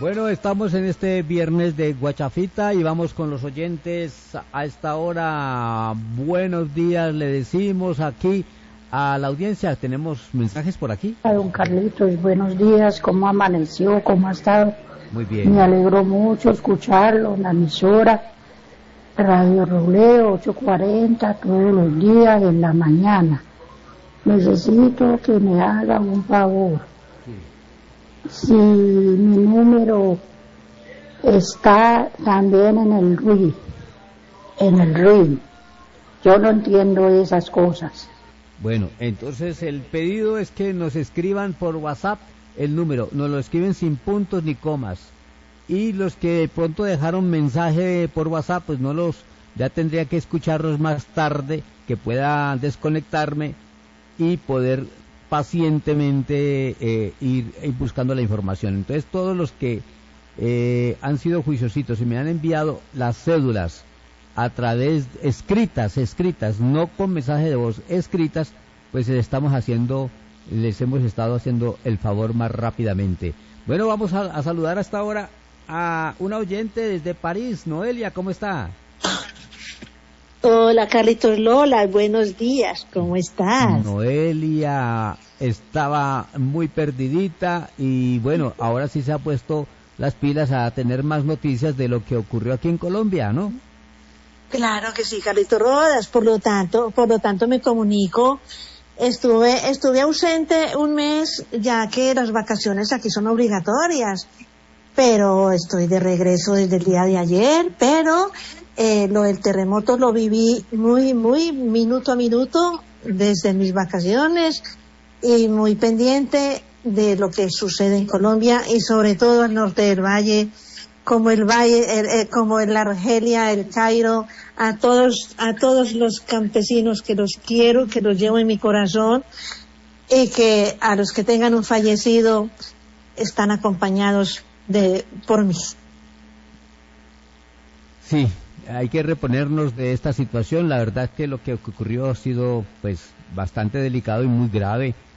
Bueno, estamos en este viernes de Guachafita y vamos con los oyentes a esta hora. Buenos días, le decimos aquí a la audiencia. ¿Tenemos mensajes por aquí? A don Carlitos, buenos días. ¿Cómo amaneció? ¿Cómo ha estado? Muy bien. Me alegró mucho escucharlo en la emisora Radio Robledo 840 todos los días en la mañana. Necesito que me haga un favor. Si mi número está también en el RIM, yo no entiendo esas cosas. Bueno, entonces el pedido es que nos escriban por WhatsApp el número, nos lo escriben sin puntos ni comas, y los que de pronto dejaron mensaje por WhatsApp, pues ya tendría que escucharlos más tarde, que pueda desconectarme y poder pacientemente ir buscando la información. Entonces todos los que han sido juiciositos y me han enviado las cédulas a través escritas, no con mensaje de voz, escritas, pues les hemos estado haciendo el favor más rápidamente. Bueno, vamos a saludar hasta ahora a una oyente desde París. Noelia, ¿cómo está? Hola Carlitos, Lola, buenos días, ¿cómo estás? Noelia estaba muy perdidita y bueno, ahora sí se ha puesto las pilas a tener más noticias de lo que ocurrió aquí en Colombia, ¿no? Claro que sí, Carlitos Rodas, por lo tanto me comunico. Estuve ausente un mes, ya que las vacaciones aquí son obligatorias, pero estoy de regreso desde el día de ayer, pero lo del terremoto lo viví muy minuto a minuto desde mis vacaciones y muy pendiente de lo que sucede en Colombia y sobre todo al norte del valle, como el Argelia, el Cairo, a todos los campesinos que los quiero, que los llevo en mi corazón, y que a los que tengan un fallecido están acompañados por mí. Sí, hay que reponernos de esta situación. La verdad es que lo que ocurrió ha sido pues bastante delicado y muy grave.